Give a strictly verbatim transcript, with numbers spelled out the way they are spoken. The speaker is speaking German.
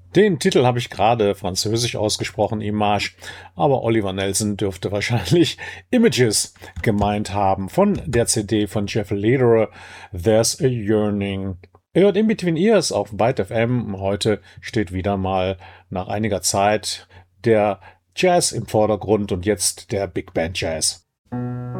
Den Titel habe ich gerade französisch ausgesprochen, Image, aber Oliver Nelson dürfte wahrscheinlich Images gemeint haben von der C D von Jeff Lederer, There's a Yearning. Ihr hört In Between Ears auf Byte F M. Heute steht wieder mal nach einiger Zeit der Jazz im Vordergrund und jetzt der Big Band Jazz.